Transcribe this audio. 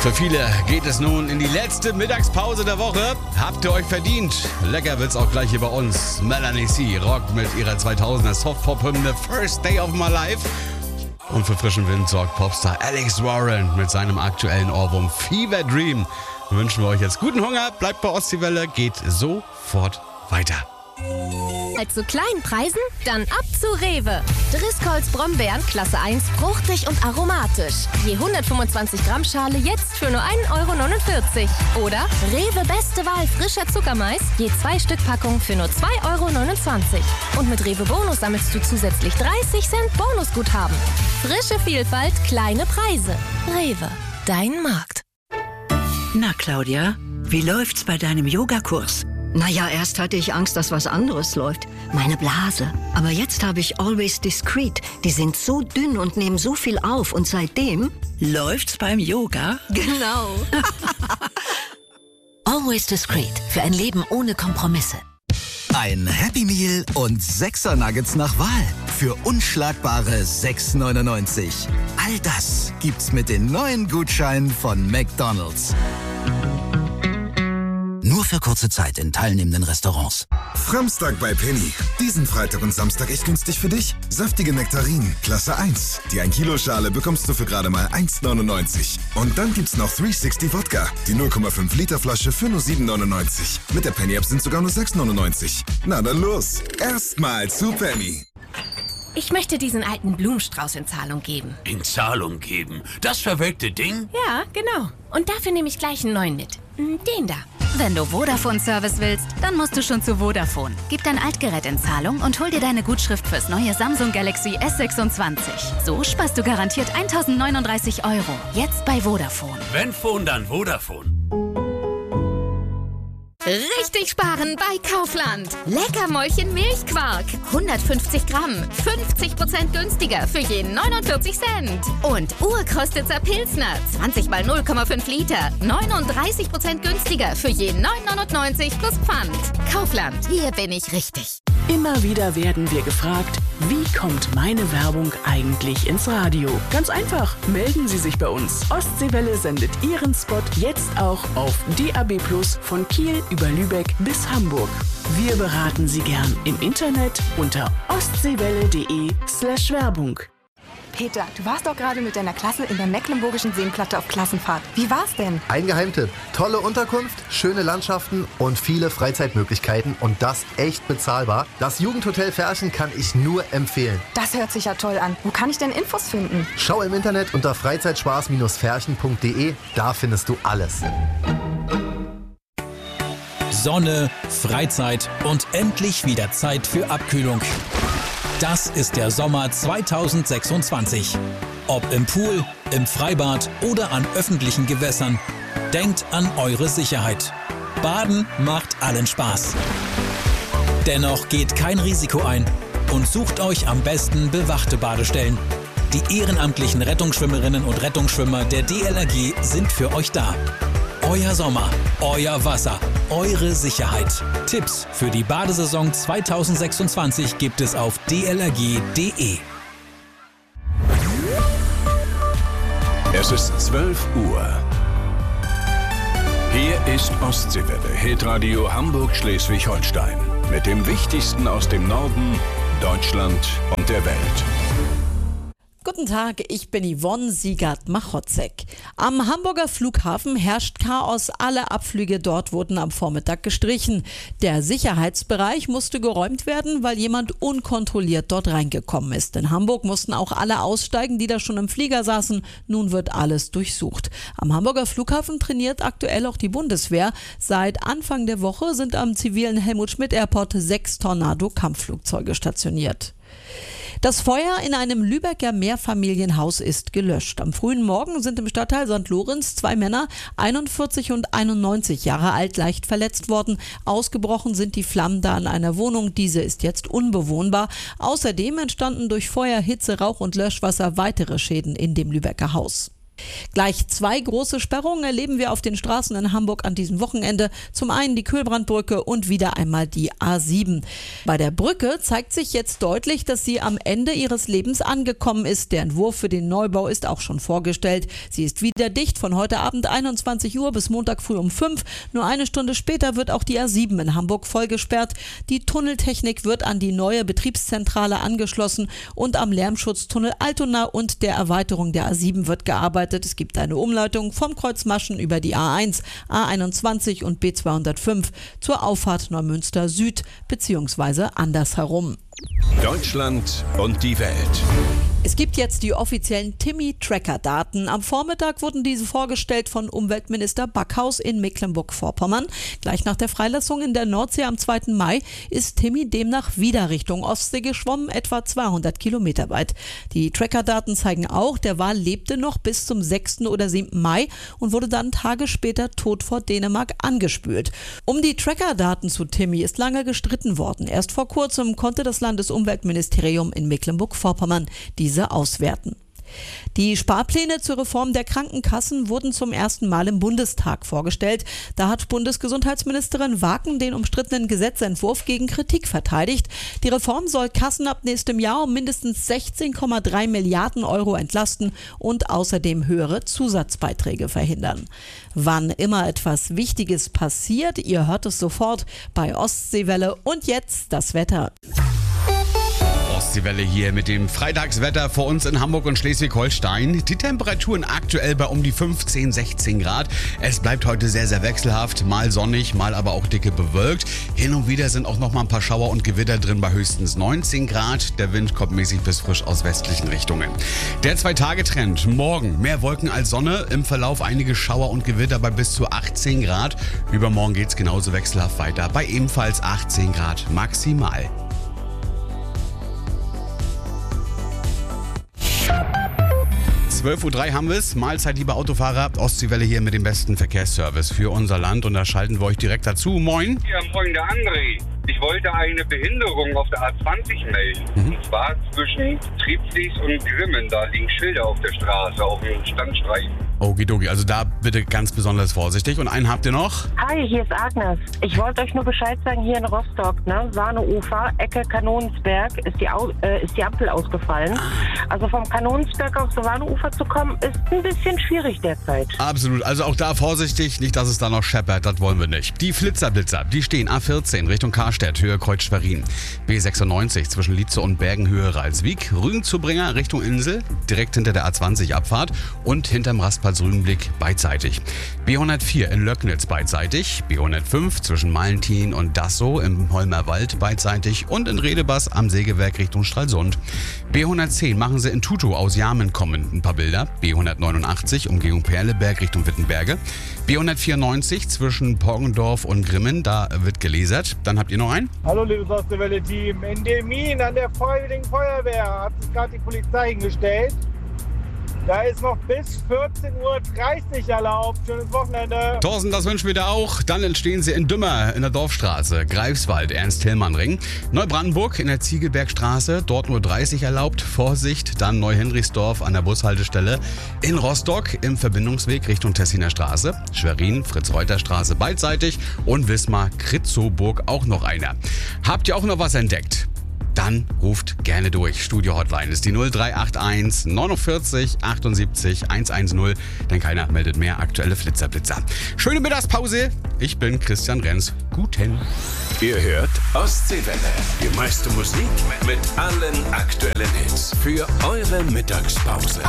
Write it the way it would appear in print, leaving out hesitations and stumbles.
Für viele geht es nun in die letzte Mittagspause der Woche. Habt ihr euch verdient? Lecker wird's auch gleich hier bei uns. Melanie C. rockt mit ihrer 2000er Softpop-Hymne First Day of My Life. Und für frischen Wind sorgt Popstar Alex Warren mit seinem aktuellen Ohrwurm Fever Dream. Wünschen wir euch jetzt guten Hunger, bleibt bei Ostseewelle, geht sofort weiter. Zu kleinen Preisen? Dann ab zu Rewe. Driscolls Brombeeren Klasse 1, fruchtig und aromatisch. Je 125 Gramm Schale jetzt für nur 1,49 €. Oder Rewe Beste Wahl frischer Zuckermais, je 2 Stück Packung für nur 2,29 €. Und mit Rewe Bonus sammelst du zusätzlich 30 Cent Bonusguthaben. Frische Vielfalt, kleine Preise. Rewe, dein Markt. Na Claudia, wie läuft's bei deinem Yogakurs? Naja, erst hatte ich Angst, dass was anderes läuft. Meine Blase. Aber jetzt habe ich Always Discreet. Die sind so dünn und nehmen so viel auf. Und seitdem... Läuft's beim Yoga? Genau. Always Discreet. Für ein Leben ohne Kompromisse. Ein Happy Meal und 6er Nuggets nach Wahl. Für unschlagbare 6,99 €. All das gibt's mit den neuen Gutscheinen von McDonald's. Nur für kurze Zeit in teilnehmenden Restaurants. Framstag bei Penny. Diesen Freitag und Samstag echt günstig für dich. Saftige Nektarinen, Klasse 1. Die 1 Kilo Schale bekommst du für gerade mal 1,99 €. Und dann gibt's noch 360 Wodka. Die 0,5 Liter Flasche für nur 7,99 €. Mit der Penny App sind sogar nur 6,99 €. Na dann los. Erstmal zu Penny. Ich möchte diesen alten Blumenstrauß in Zahlung geben. In Zahlung geben? Das verwelkte Ding? Ja, genau. Und dafür nehme ich gleich einen neuen mit. Den da. Wenn du Vodafone-Service willst, dann musst du schon zu Vodafone. Gib dein Altgerät in Zahlung und hol dir deine Gutschrift fürs neue Samsung Galaxy S26. So sparst du garantiert 1.039 €. Jetzt bei Vodafone. Wenn Phone, dann Vodafone. Richtig sparen bei Kaufland. Leckermäulchen Milchquark. 150 Gramm. 50% günstiger für je 49 Cent. Und Urkostitzer Pilsner. 20 mal 0,5 Liter. 39% günstiger für je 9,99 € plus Pfand. Kaufland. Hier bin ich richtig. Immer wieder werden wir gefragt, wie kommt meine Werbung eigentlich ins Radio? Ganz einfach, melden Sie sich bei uns. Ostseewelle sendet Ihren Spot jetzt auch auf DAB+ von Kiel über Lübeck bis Hamburg. Wir beraten Sie gern im Internet unter ostseewelle.de/Werbung. Peter, du warst doch gerade mit deiner Klasse in der Mecklenburgischen Seenplatte auf Klassenfahrt. Wie war's denn? Ein Geheimtipp. Tolle Unterkunft, schöne Landschaften und viele Freizeitmöglichkeiten und das echt bezahlbar. Das Jugendhotel Ferchen kann ich nur empfehlen. Das hört sich ja toll an. Wo kann ich denn Infos finden? Schau im Internet unter freizeitspaß-ferchen.de. Da findest du alles. Sonne, Freizeit und endlich wieder Zeit für Abkühlung. Das ist der Sommer 2026. Ob im Pool, im Freibad oder an öffentlichen Gewässern, denkt an eure Sicherheit. Baden macht allen Spaß. Dennoch geht kein Risiko ein und sucht euch am besten bewachte Badestellen. Die ehrenamtlichen Rettungsschwimmerinnen und Rettungsschwimmer der DLRG sind für euch da. Euer Sommer, euer Wasser, eure Sicherheit. Tipps für die Badesaison 2026 gibt es auf dlrg.de. Es ist 12 Uhr. Hier ist Ostseewelle, Hitradio Hamburg-Schleswig-Holstein. Mit dem Wichtigsten aus dem Norden, Deutschland und der Welt. Guten Tag, ich bin Yvonne Siegert-Machotzek. Am Hamburger Flughafen herrscht Chaos. Alle Abflüge dort wurden am Vormittag gestrichen. Der Sicherheitsbereich musste geräumt werden, weil jemand unkontrolliert dort reingekommen ist. In Hamburg mussten auch alle aussteigen, die da schon im Flieger saßen. Nun wird alles durchsucht. Am Hamburger Flughafen trainiert aktuell auch die Bundeswehr. Seit Anfang der Woche sind am zivilen Helmut-Schmidt-Airport 6 Tornado-Kampfflugzeuge stationiert. Das Feuer in einem Lübecker Mehrfamilienhaus ist gelöscht. Am frühen Morgen sind im Stadtteil St. Lorenz 2 Männer, 41 und 91 Jahre alt, leicht verletzt worden. Ausgebrochen sind die Flammen da an einer Wohnung. Diese ist jetzt unbewohnbar. Außerdem entstanden durch Feuer, Hitze, Rauch und Löschwasser weitere Schäden in dem Lübecker Haus. Gleich 2 große Sperrungen erleben wir auf den Straßen in Hamburg an diesem Wochenende. Zum einen die Kühlbrandbrücke und wieder einmal die A7. Bei der Brücke zeigt sich jetzt deutlich, dass sie am Ende ihres Lebens angekommen ist. Der Entwurf für den Neubau ist auch schon vorgestellt. Sie ist wieder dicht von heute Abend 21 Uhr bis Montag früh um 5. Nur eine Stunde später wird auch die A7 in Hamburg vollgesperrt. Die Tunneltechnik wird an die neue Betriebszentrale angeschlossen und am Lärmschutztunnel Altona und der Erweiterung der A7 wird gearbeitet. Es gibt eine Umleitung vom Kreuz Maschen über die A1, A21 und B205 zur Auffahrt Neumünster Süd bzw. andersherum. Deutschland und die Welt. Es gibt jetzt die offiziellen TIMI-Tracker-Daten. Am Vormittag wurden diese vorgestellt von Umweltminister Backhaus in Mecklenburg-Vorpommern. Gleich nach der Freilassung in der Nordsee am 2. Mai ist TIMI demnach wieder Richtung Ostsee geschwommen, etwa 200 Kilometer weit. Die Tracker-Daten zeigen auch, der Wal lebte noch bis zum 6. oder 7. Mai und wurde dann Tage später tot vor Dänemark angespült. Um die Tracker-Daten zu TIMI ist lange gestritten worden. Erst vor kurzem konnte das Landesumweltministerium in Mecklenburg-Vorpommern diese auswerten. Die Sparpläne zur Reform der Krankenkassen wurden zum ersten Mal im Bundestag vorgestellt. Da hat Bundesgesundheitsministerin Waken den umstrittenen Gesetzentwurf gegen Kritik verteidigt. Die Reform soll Kassen ab nächstem Jahr um mindestens 16,3 Milliarden Euro entlasten und außerdem höhere Zusatzbeiträge verhindern. Wann immer etwas Wichtiges passiert, ihr hört es sofort bei Ostseewelle. Und jetzt das Wetter. Ostseewelle hier mit dem Freitagswetter vor uns in Hamburg und Schleswig-Holstein. Die Temperaturen aktuell bei um die 15, 16 Grad. Es bleibt heute sehr, sehr wechselhaft. Mal sonnig, mal aber auch dicke bewölkt. Hin und wieder sind auch noch mal ein paar Schauer und Gewitter drin bei höchstens 19 Grad. Der Wind kommt mäßig bis frisch aus westlichen Richtungen. Der 2-Tage-Trend. Morgen mehr Wolken als Sonne. Im Verlauf einige Schauer und Gewitter bei bis zu 18 Grad. Übermorgen geht es genauso wechselhaft weiter bei ebenfalls 18 Grad maximal. 12:03 Uhr haben wir es. Mahlzeit, liebe Autofahrer. Ostseewelle hier mit dem besten Verkehrsservice für unser Land. Und da schalten wir euch direkt dazu. Moin. Ja, moin, der André. Ich wollte eine Behinderung auf der A20 melden. Und zwar zwischen Trieblies und Grimmen. Da liegen Schilder auf der Straße, auf dem Standstreifen. Okidoki, also da bitte ganz besonders vorsichtig. Und einen habt ihr noch? Hi, hier ist Agnes. Ich wollte euch nur Bescheid sagen, hier in Rostock, ne, Sahneufer, Ecke Kanonsberg, ist die Ampel ausgefallen. Also vom Kanonsberg auf Sahneufer zu kommen, ist ein bisschen schwierig derzeit. Absolut, also auch da vorsichtig, nicht, dass es da noch scheppert, das wollen wir nicht. Die Flitzer, die stehen A14 Richtung Karstedt, Höhe Kreuz Schwerin. B96 zwischen Lietze und Bergen, Höhe Ralswiek. Rügen-Zubringer Richtung Insel, direkt hinter der A20 Abfahrt und hinterm Rastplatz Rügenblick beidseitig. B104 in Löcknitz beidseitig. B105 zwischen Malentin und Dassow im Holmer Wald beidseitig und in Redebass am Sägewerk Richtung Stralsund. B110 machen sie in Tutow aus Jamen kommen ein paar Bilder. B189 Umgehung Perleberg Richtung Wittenberge. B194 zwischen Poggendorf und Grimmen, da wird gelasert. Dann habt ihr noch einen? Hallo liebes Ostseewelle-Team. In Demmin an der Freiwilligen Feuerwehr hat sich gerade die Polizei hingestellt. Da ist noch bis 14:30 Uhr erlaubt. Schönes Wochenende. Thorsten, das wünschen wir dir auch. Dann entstehen sie in Dümmer in der Dorfstraße, Greifswald, Ernst-Hillmann-Ring. Neubrandenburg in der Ziegelbergstraße, dort nur 30 erlaubt. Vorsicht, dann Neuhenrichsdorf an der Bushaltestelle. In Rostock im Verbindungsweg Richtung Tessiner Straße. Schwerin, Fritz-Reuter-Straße beidseitig. Und Wismar-Kritzow-Burg auch noch einer. Habt ihr auch noch was entdeckt? Dann ruft gerne durch. Studio-Hotline ist die 0381 49 78 110, denn keiner meldet mehr aktuelle Flitzer. Schöne Mittagspause. Ich bin Christian Renz. Guten. Ihr hört Ostseewelle. Die meiste Musik mit allen aktuellen Hits für eure Mittagspause.